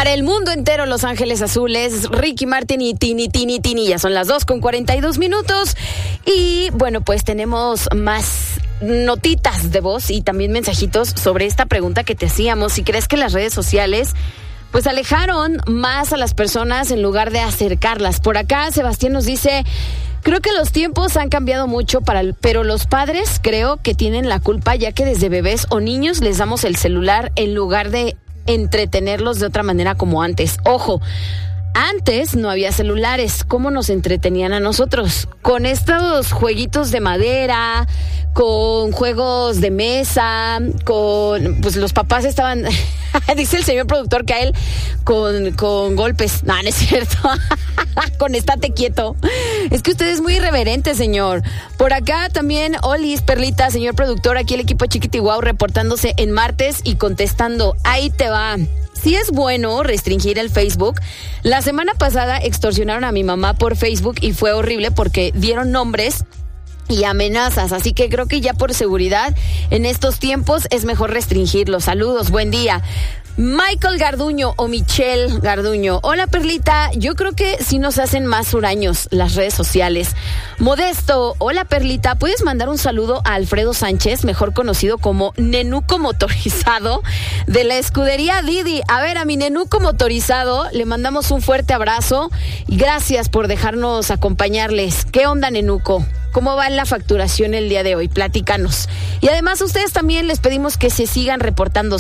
Para el mundo entero, Los Ángeles Azules, Ricky Martin y Tini. Ya son las 2:42. Y bueno, pues tenemos más notitas de voz y también mensajitos sobre esta pregunta que te hacíamos. Si crees que las redes sociales pues alejaron más a las personas en lugar de acercarlas. Por acá Sebastián nos dice: creo que los tiempos han cambiado mucho, pero los padres creo que tienen la culpa, ya que desde bebés o niños les damos el celular en lugar de entretenerlos de otra manera como antes. Ojo, antes no había celulares. ¿Cómo nos entretenían a nosotros? Con estos jueguitos de madera, con juegos de mesa, pues los papás estaban dice el señor productor que a él con golpes. No, no es cierto. Con estate quieto. Es que usted es muy irreverente, señor. Por acá también Olis, Perlita, señor productor, aquí el equipo Chiquitiguau reportándose en martes y contestando. Ahí te va. Sí es bueno restringir el Facebook. La semana pasada extorsionaron a mi mamá por Facebook y fue horrible porque dieron nombres y amenazas, así que creo que ya por seguridad en estos tiempos es mejor restringirlos. Saludos, buen día. Michael Garduño o Michelle Garduño. Hola, Perlita. Yo creo que sí nos hacen más huraños las redes sociales. Modesto. Hola, Perlita. ¿Puedes mandar un saludo a Alfredo Sánchez, mejor conocido como Nenuco Motorizado, de la escudería Didi? A ver, a mi Nenuco Motorizado le mandamos un fuerte abrazo y gracias por dejarnos acompañarles. ¿Qué onda, Nenuco? ¿Cómo va la facturación el día de hoy? Platícanos. Y además a ustedes también les pedimos que se sigan reportando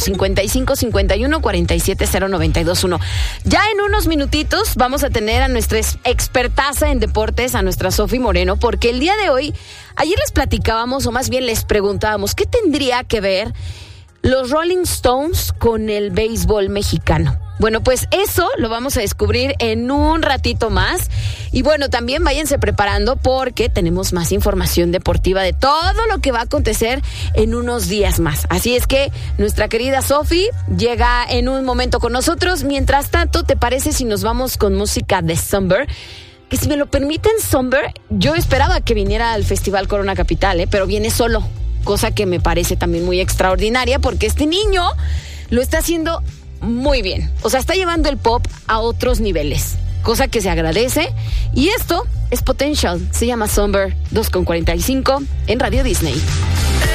5551-470921. Ya en unos minutitos vamos a tener a nuestra expertaza en deportes, a nuestra Sofi Moreno, porque el día de hoy, ayer les platicábamos, o más bien les preguntábamos, ¿qué tendría que ver los Rolling Stones con el béisbol mexicano? Bueno, pues eso lo vamos a descubrir en un ratito más. Y bueno, también váyanse preparando porque tenemos más información deportiva de todo lo que va a acontecer en unos días más. Así es que nuestra querida Sofi llega en un momento con nosotros. Mientras tanto, ¿te parece si nos vamos con música de Summer? Que si me lo permiten, Summer, yo esperaba que viniera al Festival Corona Capital, pero viene solo. Cosa que me parece también muy extraordinaria porque este niño lo está haciendo muy bien. O sea, está llevando el pop a otros niveles, cosa que se agradece. Y esto es Potential. Se llama Summer, 2:45 en Radio Disney.